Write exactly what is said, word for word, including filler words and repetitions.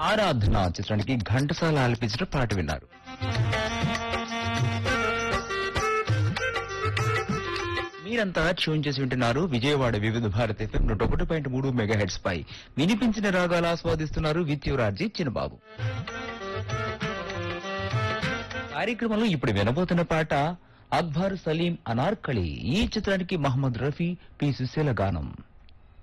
ఆరాధన చిత్రానికి ఘంటసాల ఆలపించిన పాట విన్నారు. మీరంతా ట్యూన్ చేసి వింటున్నారు విజయవాడ వివిధ భారత ఎఫ్ఎం నూట ఒకటి పాయింట్ మూడు మెగా హెడ్స్ పై వినిపించిన రాగాలు ఆస్వాదిస్తున్నారు విత్యురాజీ చిన్నబాబు. కార్యక్రమంలో ఇప్పుడు వినబోతున్న పాట అక్బర్ సలీం అనార్కళి. ఈ చిత్రానికి మహమ్మద్ రఫీ, పి సుశీల గానం.